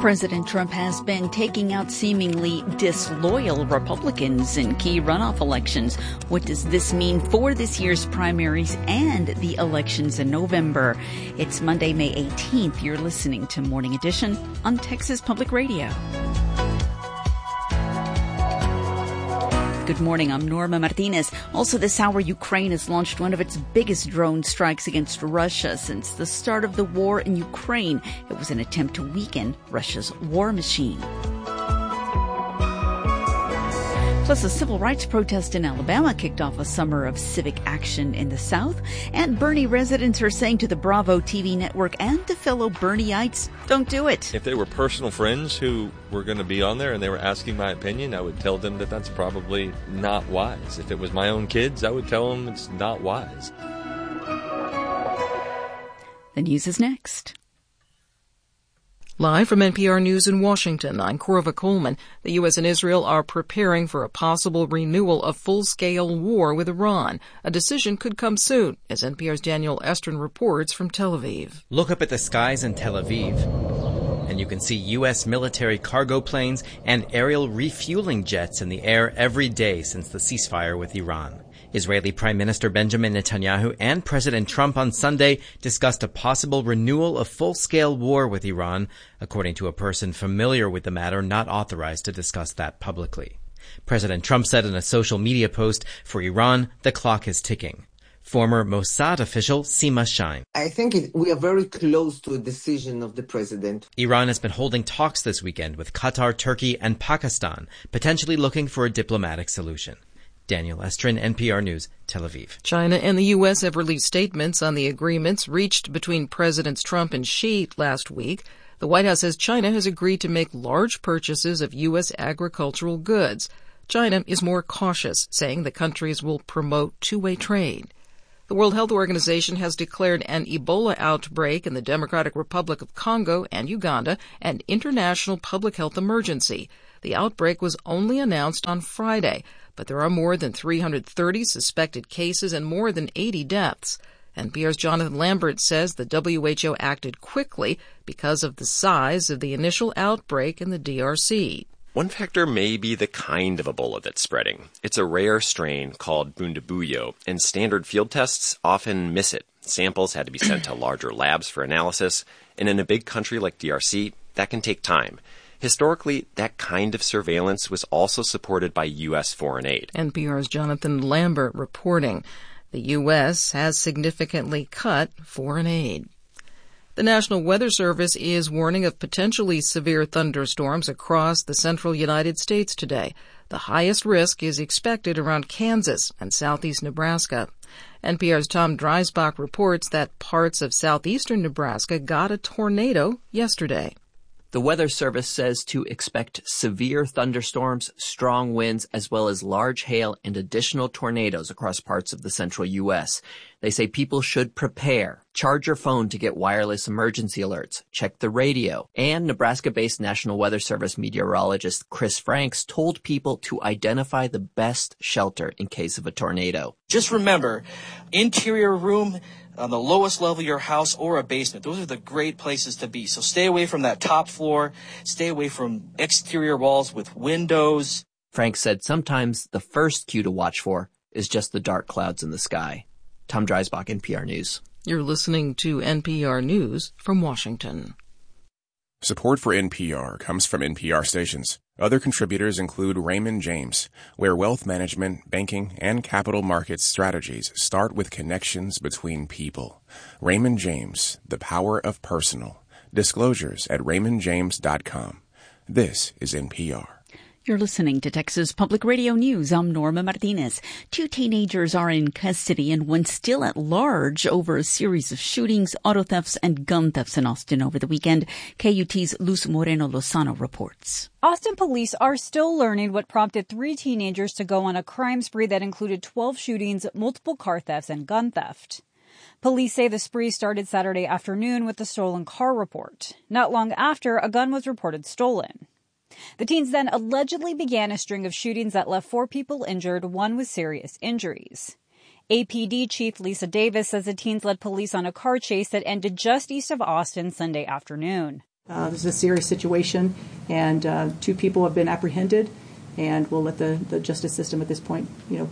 President Trump has been taking out seemingly disloyal Republicans in key runoff elections. What does this mean for this year's primaries and the elections in November? It's Monday, May 18th. You're listening to Morning Edition on Texas Public Radio. Good morning. I'm Norma Martinez. Also this hour, Ukraine has launched one of its biggest drone strikes against Russia since the start of the war in Ukraine. It was an attempt to weaken Russia's war machine. Plus, a civil rights protest in Alabama kicked off a summer of civic action in the South. And Bernie residents are saying to the Bravo TV network and to fellow Bernieites, don't do it. If they were personal friends who were going to be on there and they were asking my opinion, I would tell them that that's probably not wise. If it was my own kids, I would tell them it's not wise. The news is next. Live from NPR News in Washington, I'm Corva Coleman. The U.S. and Israel are preparing for a possible renewal of full-scale war with Iran. A decision could come soon, as NPR's Daniel Estrin reports from Tel Aviv. Look up at the skies in Tel Aviv, and you can see U.S. military cargo planes and aerial refueling jets in the air every day since the ceasefire with Iran. Israeli Prime Minister Benjamin Netanyahu and President Trump on Sunday discussed a possible renewal of full-scale war with Iran, according to a person familiar with the matter not authorized to discuss that publicly. President Trump said in a social media post, "For Iran, the clock is ticking." Former Mossad official Sima Shine. I think we are very close to a decision of the president. Iran has been holding talks this weekend with Qatar, Turkey, and Pakistan, potentially looking for a diplomatic solution. Daniel Estrin, NPR News, Tel Aviv. China and the U.S. have released statements on the agreements reached between Presidents Trump and Xi last week. The White House says China has agreed to make large purchases of U.S. agricultural goods. China is more cautious, saying the countries will promote two-way trade. The World Health Organization has declared an Ebola outbreak in the Democratic Republic of Congo and Uganda an international public health emergency. The outbreak was only announced on Friday, but there are more than 330 suspected cases and more than 80 deaths. NPR's Jonathan Lambert says the WHO acted quickly because of the size of the initial outbreak in the DRC. One factor may be the kind of Ebola that's spreading. It's a rare strain called Bundibugyo, and standard field tests often miss it. Samples had to be sent to larger labs for analysis, and in a big country like DRC, that can take time. Historically, that kind of surveillance was also supported by U.S. foreign aid. NPR's Jonathan Lambert reporting. The U.S. has significantly cut foreign aid. The National Weather Service is warning of potentially severe thunderstorms across the central United States today. The highest risk is expected around Kansas and southeast Nebraska. NPR's Tom Dreisbach reports that parts of southeastern Nebraska got a tornado yesterday. The Weather Service says to expect severe thunderstorms, strong winds, as well as large hail and additional tornadoes across parts of the central U.S. They say people should prepare, charge your phone to get wireless emergency alerts, check the radio, and Nebraska-based National Weather Service meteorologist Chris Franks told people to identify the best shelter in case of a tornado. Just remember, interior room on the lowest level of your house or a basement. Those are the great places to be. So stay away from that top floor. Stay away from exterior walls with windows. Frank said sometimes the first cue to watch for is just the dark clouds in the sky. Tom Dreisbach, NPR News. You're listening to NPR News from Washington. Support for NPR comes from NPR stations. Other contributors include Raymond James, where wealth management, banking, and capital markets strategies start with connections between people. Raymond James, the power of personal. Disclosures at raymondjames.com. This is NPR. You're listening to Texas Public Radio News. I'm Norma Martinez. 2 teenagers are in custody and one still at large over a series of shootings, auto thefts, and gun thefts in Austin over the weekend. KUT's Luz Moreno Lozano reports. Austin police are still learning what prompted 3 teenagers to go on a crime spree that included 12 shootings, multiple car thefts, and gun theft. Police say the spree started Saturday afternoon with a stolen car report. Not long after, a gun was reported stolen. The teens then allegedly began a string of shootings that left 4 people injured, 1 with serious injuries. APD Chief Lisa Davis says the teens led police on a car chase that ended just east of Austin Sunday afternoon. This is a serious situation, and 2 people have been apprehended, and we'll let the justice system at this point,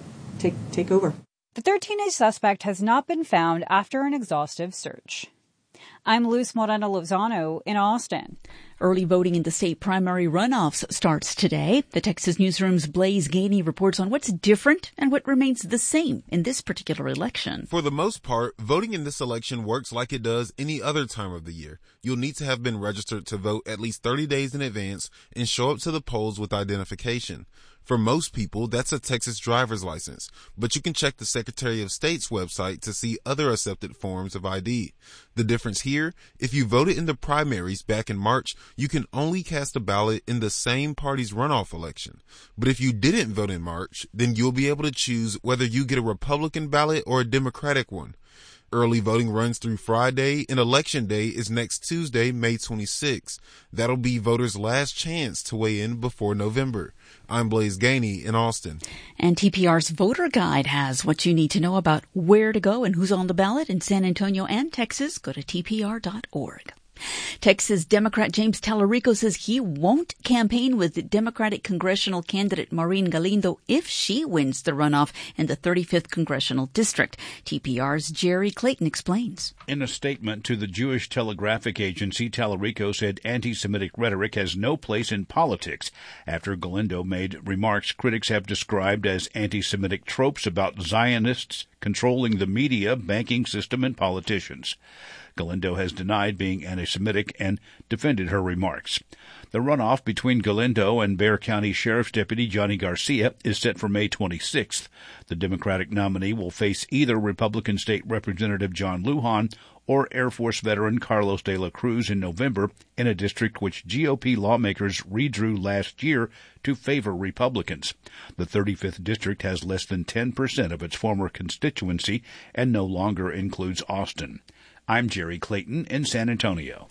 take over. The 13th suspect has not been found after an exhaustive search. I'm Luz Moreno-Lozano in Austin. Early voting in the state primary runoffs starts today. The Texas Newsroom's Blaise Gainey reports on what's different and what remains the same in this particular election. For the most part, voting in this election works like it does any other time of the year. You'll need to have been registered to vote at least 30 days in advance and show up to the polls with identification. For most people, that's a Texas driver's license, but you can check the Secretary of State's website to see other accepted forms of ID. The difference here, if you voted in the primaries back in March, you can only cast a ballot in the same party's runoff election. But if you didn't vote in March, then you'll be able to choose whether you get a Republican ballot or a Democratic one. Early voting runs through Friday, and Election Day is next Tuesday, May 26. That'll be voters' last chance to weigh in before November. I'm Blaise Gainey in Austin. And TPR's voter guide has what you need to know about where to go and who's on the ballot in San Antonio and Texas. Go to tpr.org. Texas Democrat James Tallarico says he won't campaign with Democratic congressional candidate Maureen Galindo if she wins the runoff in the 35th Congressional District. TPR's Jerry Clayton explains. In a statement to the Jewish Telegraphic Agency, Tallarico said anti-Semitic rhetoric has no place in politics after Galindo made remarks critics have described as anti-Semitic tropes about Zionists controlling the media, banking system, and politicians. Galindo has denied being anti-Semitic and defended her remarks. The runoff between Galindo and Bexar County Sheriff's Deputy Johnny Garcia is set for May 26th. The Democratic nominee will face either Republican State Representative John Lujan or Air Force veteran Carlos de la Cruz in November in a district which GOP lawmakers redrew last year to favor Republicans. The 35th district has less than 10% of its former constituency and no longer includes Austin. I'm Jerry Clayton in San Antonio.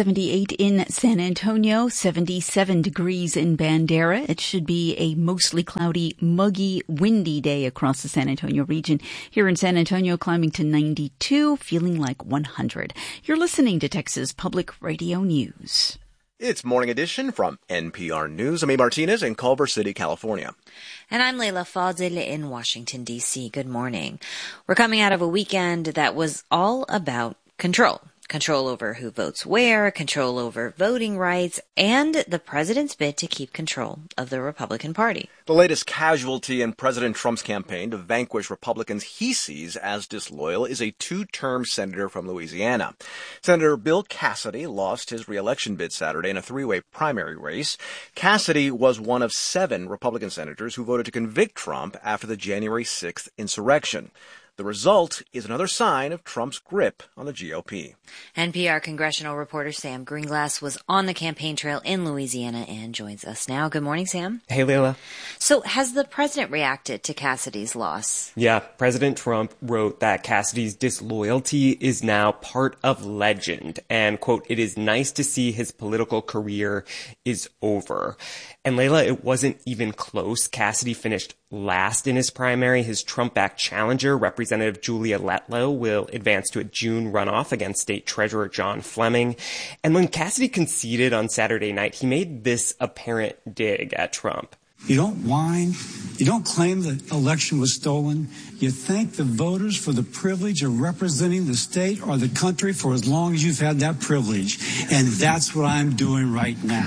78 in San Antonio, 77 degrees in Bandera. It should be a mostly cloudy, muggy, windy day across the San Antonio region. Here in San Antonio, climbing to 92, feeling like 100. You're listening to Texas Public Radio News. It's Morning Edition from NPR News. I'm A. Martinez in Culver City, California. And I'm Leila Fadel in Washington, D.C. Good morning. We're coming out of a weekend that was all about control. Control over who votes where, control over voting rights, and the president's bid to keep control of the Republican Party. The latest casualty in President Trump's campaign to vanquish Republicans he sees as disloyal is a 2-term senator from Louisiana. Senator Bill Cassidy lost his re-election bid Saturday in a 3-way primary race. Cassidy was one of 7 Republican senators who voted to convict Trump after the January 6th insurrection. The result is another sign of Trump's grip on the GOP. NPR congressional reporter Sam Greenglass was on the campaign trail in Louisiana and joins us now. Good morning, Sam. Hey, Leila. So has the president reacted to Cassidy's loss? Yeah, President Trump wrote that Cassidy's disloyalty is now part of legend and, quote, it is nice to see his political career is over. And Leila, it wasn't even close. Cassidy finished last in his primary. His Trump-backed challenger, Representative Julia Letlow, will advance to a June runoff against State Treasurer John Fleming. And when Cassidy conceded on Saturday night, he made this apparent dig at Trump. You don't whine. You don't claim the election was stolen. You thank the voters for the privilege of representing the state or the country for as long as you've had that privilege. And that's what I'm doing right now.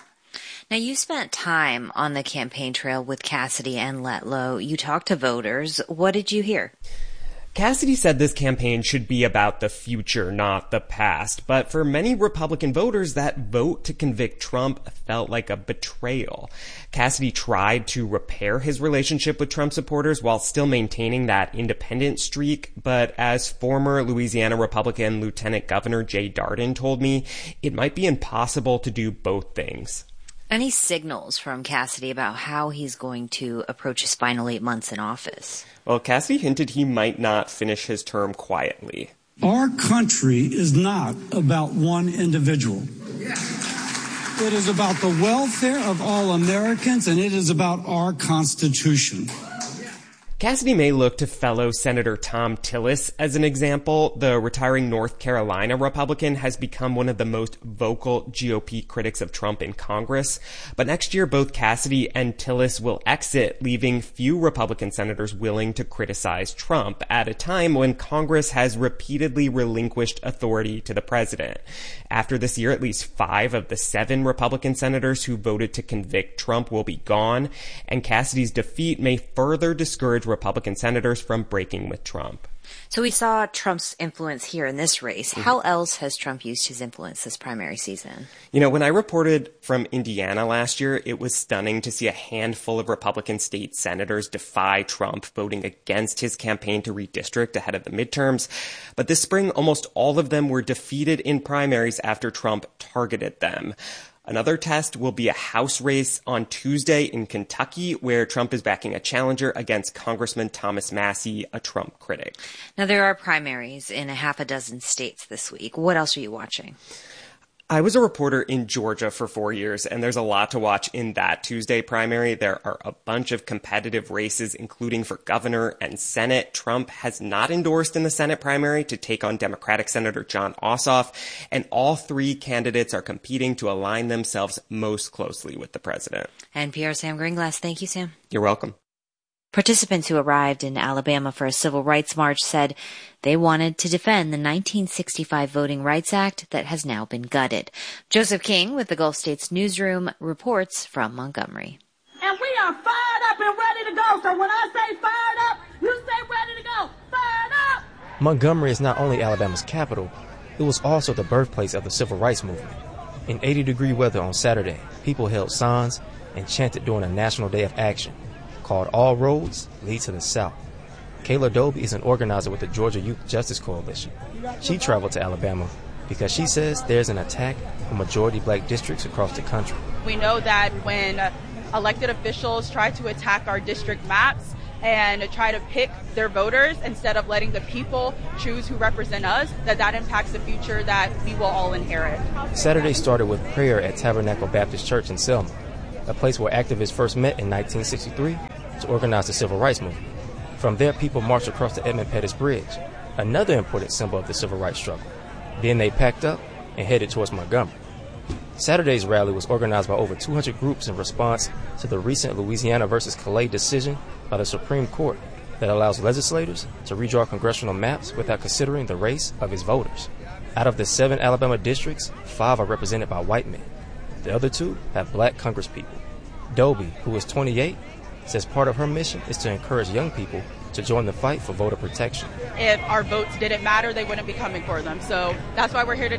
Now, you spent time on the campaign trail with Cassidy and Letlow. You talked to voters. What did you hear? Cassidy said this campaign should be about the future, not the past. But for many Republican voters, that vote to convict Trump felt like a betrayal. Cassidy tried to repair his relationship with Trump supporters while still maintaining that independent streak. But as former Louisiana Republican Lieutenant Governor Jay Darden told me, it might be impossible to do both things. Any signals from Cassidy about how he's going to approach his final 8 months in office? Well, Cassidy hinted he might not finish his term quietly. Our country is not about one individual. It is about the welfare of all Americans, and it is about our Constitution. Cassidy may look to fellow Senator Thom Tillis as an example. The retiring North Carolina Republican has become one of the most vocal GOP critics of Trump in Congress. But next year, both Cassidy and Tillis will exit, leaving few Republican senators willing to criticize Trump at a time when Congress has repeatedly relinquished authority to the president. After this year, at least 5 of the 7 Republican senators who voted to convict Trump will be gone, and Cassidy's defeat may further discourage Republican senators from breaking with Trump. So we saw Trump's influence here in this race. How else has Trump used his influence this primary season? You know, when I reported from Indiana last year, it was stunning to see a handful of Republican state senators defy Trump, voting against his campaign to redistrict ahead of the midterms. But this spring, almost all of them were defeated in primaries after Trump targeted them. Another test will be a House race on Tuesday in Kentucky, where Trump is backing a challenger against Congressman Thomas Massie, a Trump critic. Now, there are primaries in a half a dozen states this week. What else are you watching? I was a reporter in Georgia for 4 years, and there's a lot to watch in that Tuesday primary. There are a bunch of competitive races, including for governor and Senate. Trump has not endorsed in the Senate primary to take on Democratic Senator Jon Ossoff, and all 3 candidates are competing to align themselves most closely with the president. NPR's Sam Greenglass. Thank you, Sam. You're welcome. Participants who arrived in Alabama for a civil rights march said they wanted to defend the 1965 Voting Rights Act that has now been gutted. Joseph King with the Gulf States Newsroom reports from Montgomery. And we are fired up and ready to go. So when I say fired up, you say ready to go. Fired up! Montgomery is not only Alabama's capital, it was also the birthplace of the civil rights movement. In 80-degree weather on Saturday, people held signs and chanted during a national day of action called All Roads Lead to the South. Kayla Doby is an organizer with the Georgia Youth Justice Coalition. She traveled to Alabama because she says there's an attack on majority black districts across the country. We know that when elected officials try to attack our district maps and try to pick their voters instead of letting the people choose who represent us, that impacts the future that we will all inherit. Saturday started with prayer at Tabernacle Baptist Church in Selma, a place where activists first met in 1963 to organize the civil rights movement. From there, people marched across the Edmund Pettus Bridge, another important symbol of the civil rights struggle. Then they packed up and headed towards Montgomery. Saturday's rally was organized by over 200 groups in response to the recent Louisiana versus Calais decision by the Supreme Court that allows legislators to redraw congressional maps without considering the race of its voters. Out of the 7 Alabama districts, 5 are represented by white men. The other 2 have black congresspeople. Doby, who is 28, says part of her mission is to encourage young people to join the fight for voter protection. If our votes didn't matter, they wouldn't be coming for them. So that's why we're here today.